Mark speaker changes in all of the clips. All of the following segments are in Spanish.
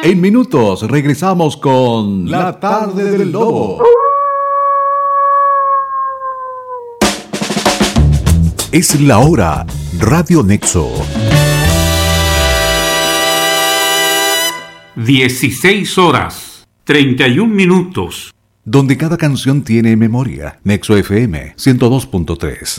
Speaker 1: En minutos regresamos con La Tarde del Lobo. Es la hora. Radio Nexo.
Speaker 2: 16 horas, 31 minutos.
Speaker 1: Donde cada canción tiene memoria. Nexo FM 102.3.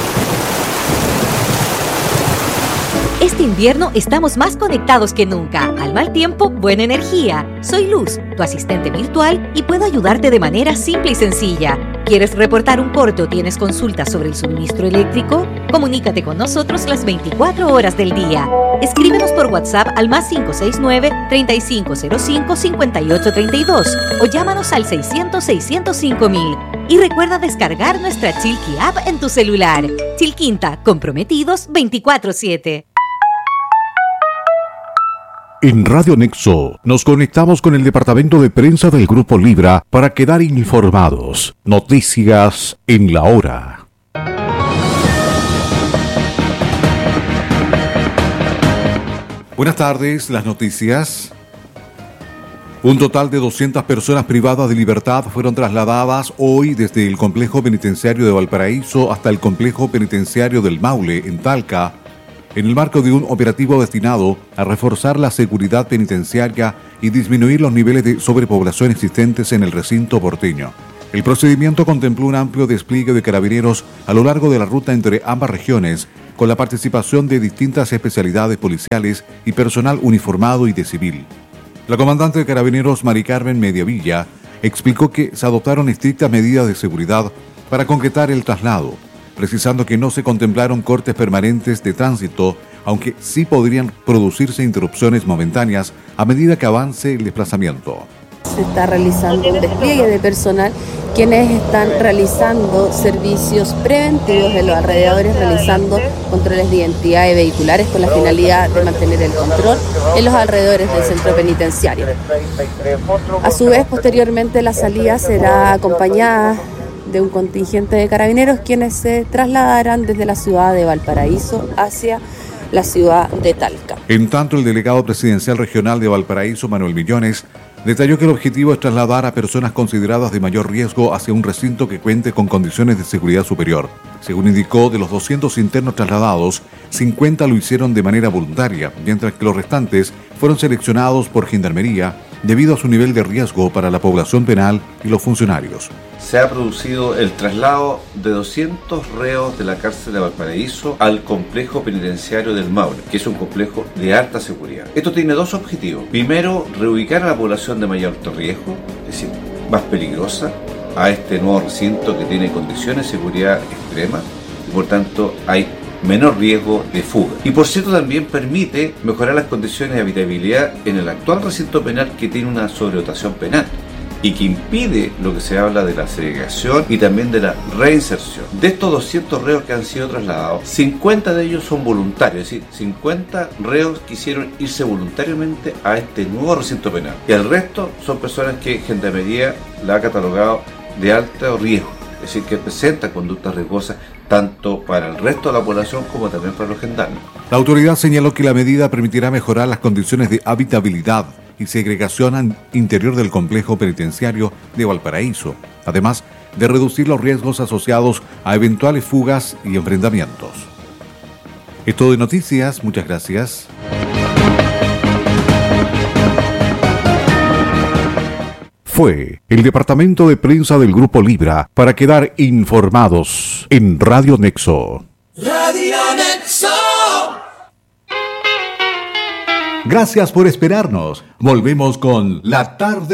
Speaker 3: Este invierno estamos más conectados que nunca. Al mal tiempo, buena energía. Soy Luz, tu asistente virtual, y puedo ayudarte de manera simple y sencilla. ¿Quieres reportar un corte o tienes consultas sobre el suministro eléctrico? Comunícate con nosotros las 24 horas del día. Escríbenos por WhatsApp al +5569-3505-5832 o llámanos al 600-605-000. Y recuerda descargar nuestra Chilqui App en tu celular. Chilquinta, comprometidos 24/7.
Speaker 1: En Radio Nexo nos conectamos con el departamento de prensa del Grupo Libra para quedar informados. Noticias en la hora. Buenas tardes, las noticias. Un total de 200 personas privadas de libertad fueron trasladadas hoy desde el complejo penitenciario de Valparaíso hasta el complejo penitenciario del Maule, en Talca, en el marco de un operativo destinado a reforzar la seguridad penitenciaria y disminuir los niveles de sobrepoblación existentes en el recinto porteño. El procedimiento contempló un amplio despliegue de carabineros a lo largo de la ruta entre ambas regiones, con la participación de distintas especialidades policiales y personal uniformado y de civil. La comandante de Carabineros, Mari Carmen Mediavilla, explicó que se adoptaron estrictas medidas de seguridad para concretar el traslado, precisando que no se contemplaron cortes permanentes de tránsito, aunque sí podrían producirse interrupciones momentáneas a medida que avance el desplazamiento.
Speaker 4: Se está realizando un despliegue de personal, quienes están realizando servicios preventivos en los alrededores, realizando controles de identidades vehiculares con la finalidad de mantener el control en los alrededores del centro penitenciario. A su vez, posteriormente, la salida será acompañada de un contingente de carabineros, quienes se trasladarán desde la ciudad de Valparaíso hacia la ciudad de Talca.
Speaker 1: En tanto, el delegado presidencial regional de Valparaíso, Manuel Millones, detalló que el objetivo es trasladar a personas consideradas de mayor riesgo hacia un recinto que cuente con condiciones de seguridad superior. Según indicó, de los 200 internos trasladados, 50 lo hicieron de manera voluntaria, mientras que los restantes fueron seleccionados por Gendarmería debido a su nivel de riesgo para la población penal y los funcionarios.
Speaker 5: Se ha producido el traslado de 200 reos de la cárcel de Valparaíso al complejo penitenciario del Maule, que es un complejo de alta seguridad. Esto tiene dos objetivos. Primero, reubicar a la población de mayor alto riesgo, es decir, más peligrosa, a este nuevo recinto que tiene condiciones de seguridad extremas y por tanto hay menor riesgo de fuga. Y por cierto, también permite mejorar las condiciones de habitabilidad en el actual recinto penal, que tiene una sobredotación penal y que impide lo que se habla de la segregación y también de la reinserción. De estos 200 reos que han sido trasladados, 50 de ellos son voluntarios, es decir, 50 reos quisieron irse voluntariamente a este nuevo recinto penal. Y el resto son personas que Gendarmería la ha catalogado de alto riesgo, es decir, que presentan conductas riesgosas tanto para el resto de la población como también para los gendarmes.
Speaker 1: La autoridad señaló que la medida permitirá mejorar las condiciones de habitabilidad y segregación al interior del complejo penitenciario de Valparaíso, además de reducir los riesgos asociados a eventuales fugas y enfrentamientos. Es todo de noticias, muchas gracias. Fue el departamento de prensa del Grupo Libra para quedar informados en Radio Nexo.
Speaker 6: Radio Nexo.
Speaker 1: Gracias por esperarnos. Volvemos con La Tarde